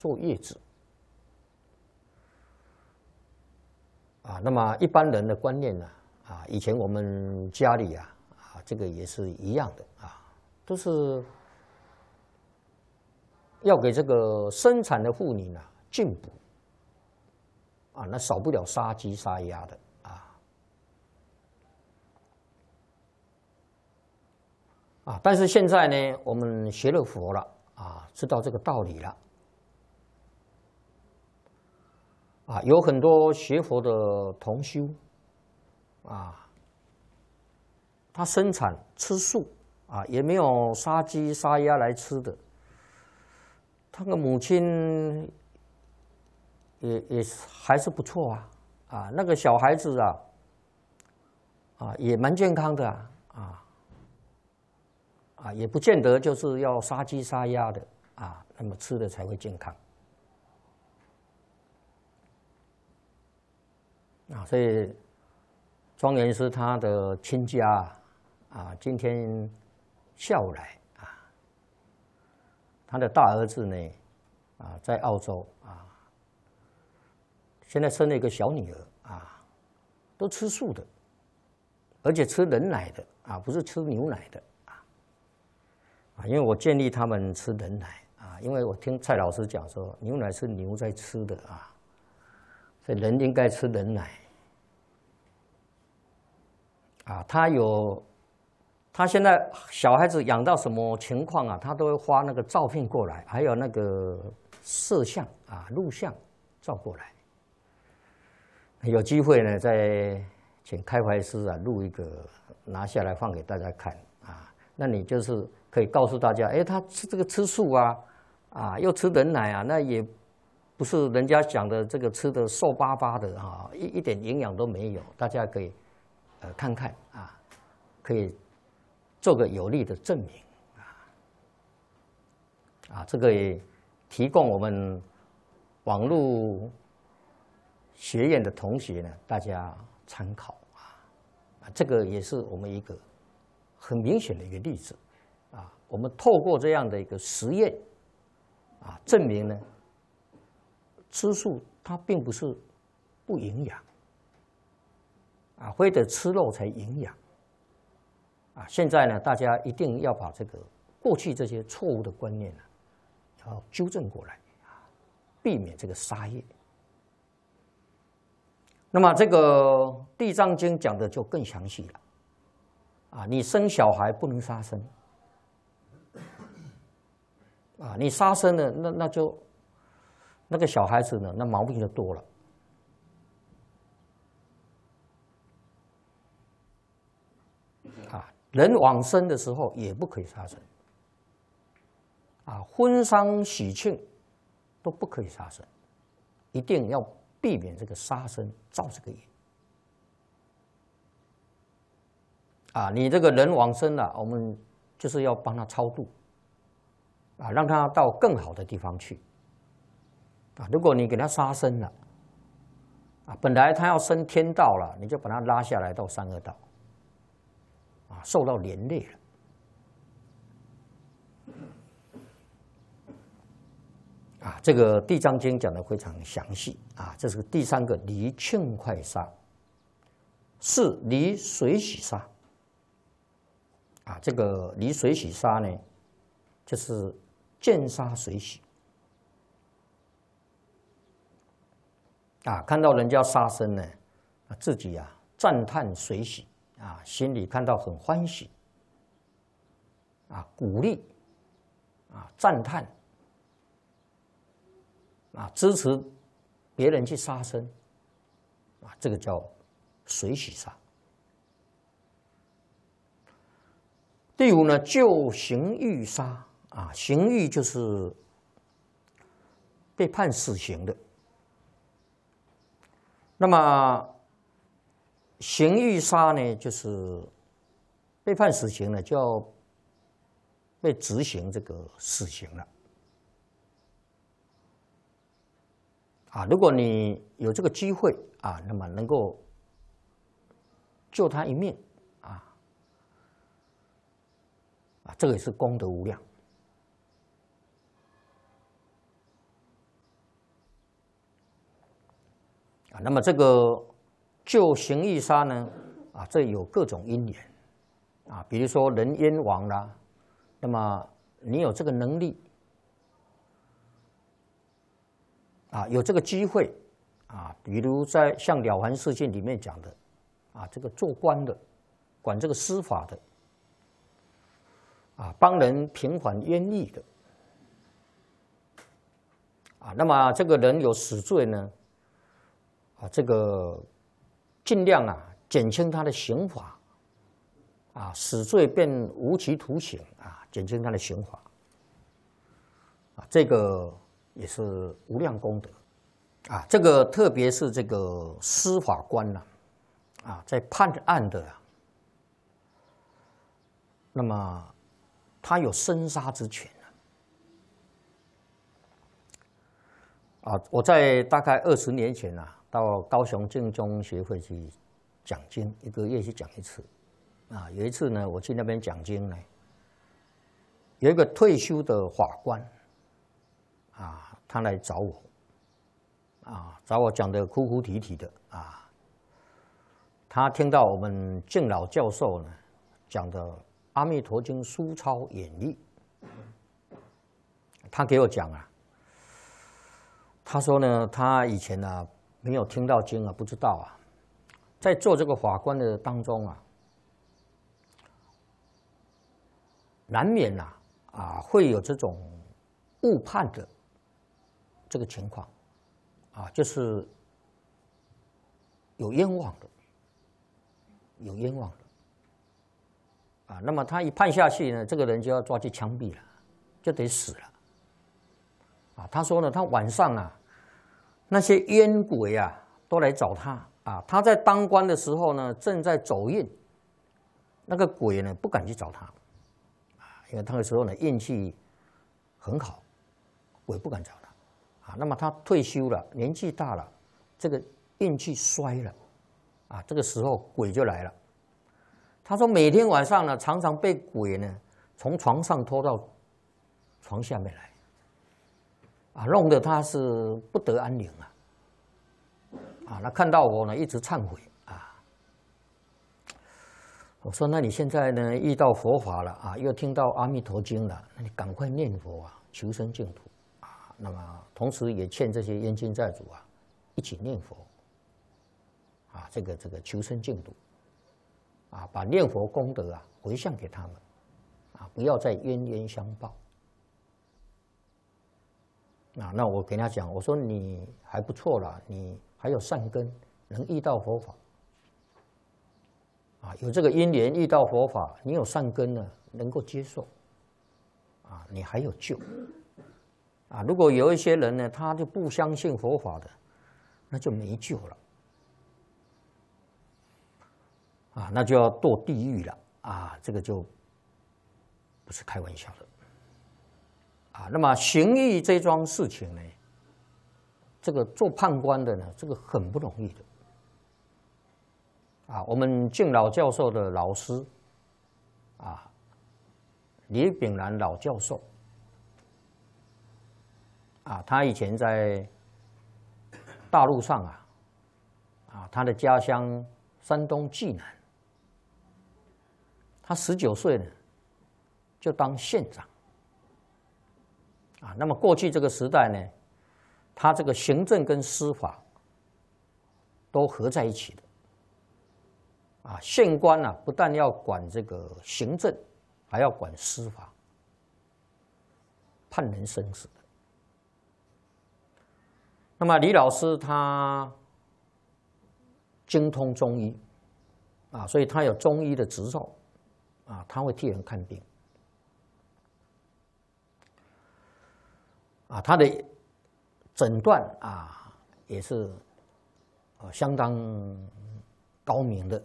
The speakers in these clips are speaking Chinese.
坐月子啊。那么一般人的观念呢以前我们家里这个也是一样的都是要给这个生产的妇女呢进补那少不了杀鸡杀鸭的但是现在呢，我们学了佛了知道这个道理了有很多学佛的同修他生产吃素也没有杀鸡杀鸭来吃的，他的母亲也还是不错那个小孩子也蛮健康的也不见得就是要杀鸡杀鸭的那么吃的才会健康所以庄严师他的亲家今天下午来他的大儿子呢在澳洲现在生了一个小女儿都吃素的，而且吃人奶的不是吃牛奶的因为我建议他们吃人奶因为我听蔡老师讲说牛奶是牛在吃的所以人应该吃人奶他现在小孩子养到什么情况他都会发那个照片过来，还有那个摄像录像照过来。有机会呢，再请开怀师录一个拿下来放给大家看那你就是可以告诉大家，他吃这个吃素又吃人奶那也不是人家讲的这个吃的瘦巴巴的一点营养都没有，大家可以看看可以做个有力的证明这个也提供我们网络学院的同学呢大家参考这个也是我们一个很明显的一个例子我们透过这样的一个实验证明呢吃素它并不是不营养非得吃肉才营养现在呢大家一定要把这个过去这些错误的观念要纠正过来避免这个杀业。那么这个《地藏经》讲的就更详细了你生小孩不能杀生你杀生了那就那个小孩子呢那毛病就多了人往生的时候也不可以杀生婚丧喜庆都不可以杀生，一定要避免这个杀生造这个业你这个人往生了我们就是要帮他超度让他到更好的地方去如果你给他杀生了本来他要升天道了，你就把他拉下来到三恶道受到连累了这个《地藏经》讲的非常详细这是第三个离庆快杀，是离水洗杀这个离水洗杀呢就是见杀水洗看到人家杀生呢自己赞叹水洗心里看到很欢喜鼓励赞叹支持别人去杀生这个叫水洗杀。第五呢，就刑狱杀刑狱就是被判死刑的。那么刑狱杀呢，就是被判死刑了，就要被执行这个死刑了。如果你有这个机会那么能够救他一命这个也是功德无量。 啊。那么这个救行义杀呢，啊，这有各种因缘啊，比如说人冤枉啦，那么你有这个能力啊，有这个机会啊，比如在像《了凡四训》里面讲的啊，这个做官的，管这个司法的啊，帮人平反冤狱的啊，那么这个人有死罪呢，啊，这个尽量啊减轻他的刑罚啊，死罪变无期徒刑啊，减轻他的刑罚啊，这个也是无量功德啊。这个特别是这个司法官呐啊，在判案的那么他有生杀之权啊。我在大概20年前啊，到高雄净宗协会去讲经，1个月去讲一次啊。有一次呢，我去那边讲经呢，有一个退休的法官啊，他来找我啊，找我讲的哭哭啼啼的啊。他听到我们敬老教授呢讲的《阿弥陀经》书抄演绎，他给我讲啊，他说呢，他以前呢没有听到经啊，不知道啊，在做这个法官的当中啊，难免会有这种误判的这个情况啊，就是有冤枉的，有冤枉的啊。那么他一判下去呢，这个人就要抓去枪毙了，就得死了啊。他说呢，他晚上啊，那些冤鬼啊都来找他啊。他在当官的时候呢，正在走运，那个鬼呢不敢去找他啊，因为那个时候呢运气很好，鬼不敢找他啊。那么他退休了，年纪大了，这个运气衰了啊，这个时候鬼就来了。他说每天晚上呢，常常被鬼呢从床上拖到床下面来啊，弄得他是不得安宁啊。那看到我呢，一直忏悔啊。我说，那你现在呢遇到佛法了啊，又听到《阿弥陀经》了，那你赶快念佛啊，求生净土啊。那么同时也劝这些冤亲债主啊，一起念佛啊，这个求生净土啊，把念佛功德啊回向给他们啊，不要再冤冤相报啊。那我给他讲，我说你还不错啦，你还有善根，能遇到佛法啊，有这个因缘遇到佛法，你有善根呢，能够接受啊，你还有救啊。如果有一些人呢，他就不相信佛法的，那就没救了啊，那就要堕地狱了啊，这个就不是开玩笑的啊。那么行义这桩事情呢，这个做判官的呢，这个很不容易的啊。我们敬老教授的老师啊，李炳南老教授啊，他以前在大陆上啊，他的家乡山东济南，他19岁呢就当县长啊。那么过去这个时代呢，他这个行政跟司法都合在一起的啊。县官啊，不但要管这个行政，还要管司法，判人生死的。那么李老师他精通中医啊，所以他有中医的执照啊，他会替人看病啊，他的诊断啊也是相当高明的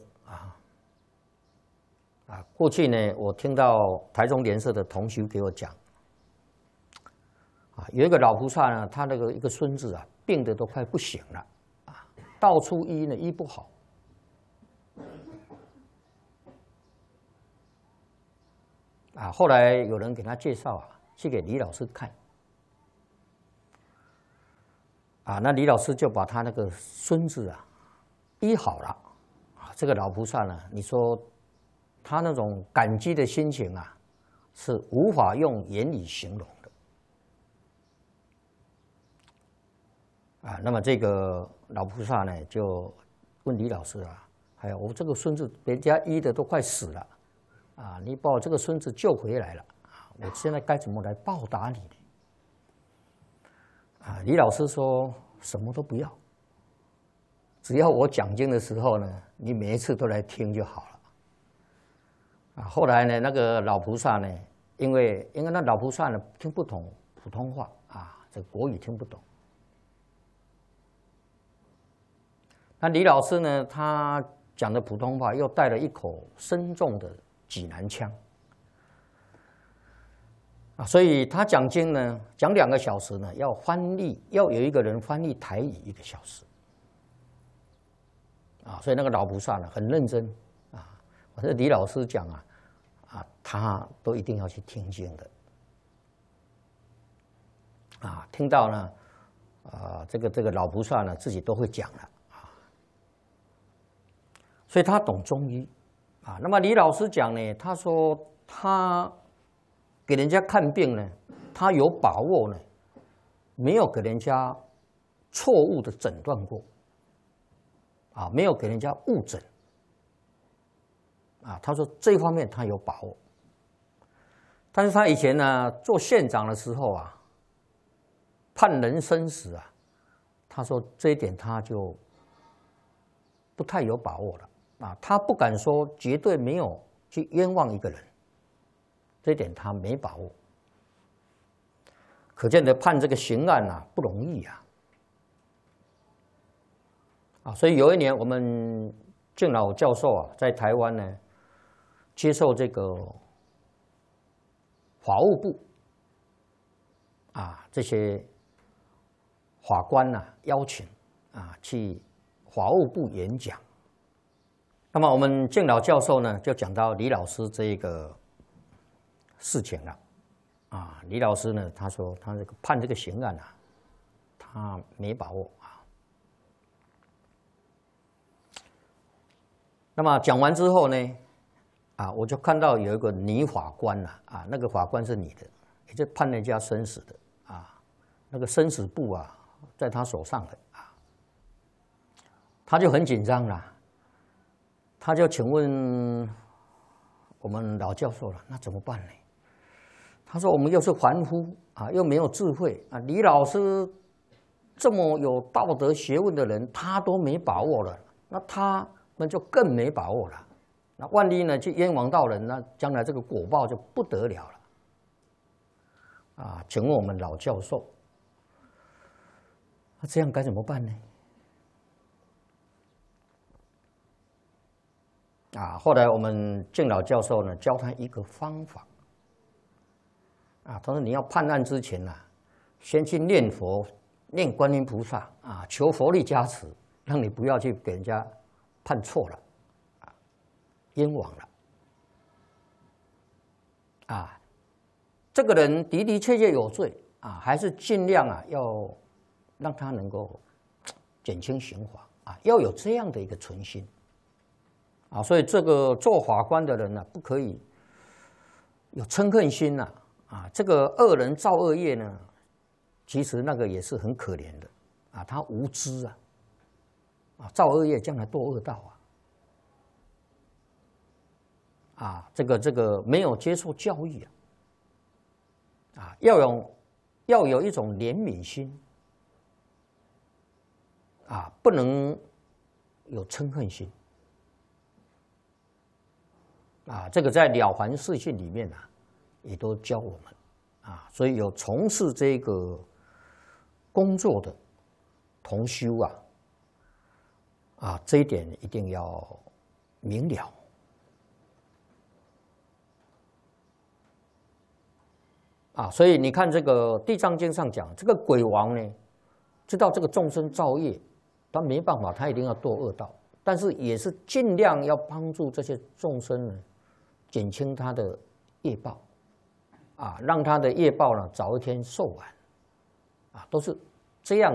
啊。过去呢，我听到台中联社的同修给我讲啊，有一个老菩萨呢，他那个一个孙子啊，病得都快不行了啊，到处医呢医不好啊。后来有人给他介绍啊，去给李老师看啊，那李老师就把他那个孙子啊医好了。啊，这个老菩萨呢，你说他那种感激的心情啊，是无法用言语形容的。啊，那么这个老菩萨呢，就问李老师啊，哎呀，我这个孙子人家医的都快死了，啊，你把我这个孙子救回来了，啊，我现在该怎么来报答你呢？啊，李老师说什么都不要，只要我讲经的时候呢，你每一次都来听就好了。啊，后来呢，那个老菩萨呢，因为那老菩萨呢听不懂普通话啊，这国语听不懂。那李老师呢，他讲的普通话又带了一口深重的济南腔。啊，所以他讲经呢，讲2个小时呢，要翻译，要有一个人翻译台语1个小时。啊，所以那个老菩萨呢很认真啊，我说李老师讲啊，他都一定要去听经的。啊，听到呢，这个老菩萨呢自己都会讲了啊，所以他懂中医啊。那么李老师讲呢，他说他给人家看病呢，他有把握呢，没有给人家错误的诊断过，啊，没有给人家误诊，啊，他说这方面他有把握。但是他以前呢做县长的时候啊，判人生死啊，他说这一点他就不太有把握了，啊，他不敢说绝对没有去冤枉一个人。这一点他没把握，可见的判这个刑案啊不容易啊！啊，所以有一年我们敬老教授啊在台湾呢接受这个法务部啊这些法官呐邀请啊去法务部演讲。那么我们敬老教授呢就讲到李老师这个事情了，啊，李老师呢，他说他这个判这个刑案啊，他没把握啊。那么讲完之后呢，啊，我就看到有一个女法官呐，啊，那个法官是女的，也就判人家生死的啊，那个生死簿啊，在他手上的啊，他就很紧张了，他就请问我们老教授了，那怎么办呢？他说：“我们又是凡夫啊，又没有智慧啊。李老师这么有道德学问的人，他都没把握了，那他们就更没把握了。那万一呢，去冤枉到人，那将来这个果报就不得了了。啊，请问我们老教授，那这样该怎么办呢？啊，后来我们敬老教授呢，教他一个方法。”啊，他说你要判案之前呐，先去念佛、念观音菩萨啊，求佛力加持，让你不要去给人家判错了，啊，冤枉了，啊，这个人的的确确有罪啊，还是尽量啊要让他能够减轻刑罚啊，要有这样的一个存心，啊，所以这个做法官的人呢，不可以有嗔恨心呐。啊，这个恶人造恶业呢，其实那个也是很可怜的啊，他无知啊，啊，造恶业将来堕恶道啊，这个没有接受教育啊，要有一种怜悯心啊，不能有嗔恨心啊，这个在《了凡四训》里面啊。也都教我们啊，所以有从事这个工作的同修啊，这一点一定要明了啊。所以你看这个《地藏经》上讲，这个鬼王呢，知道这个众生造业，他没办法，他一定要堕恶道，但是也是尽量要帮助这些众生呢，减轻他的业报。啊，让他的业报呢早一天受完，啊，都是这样。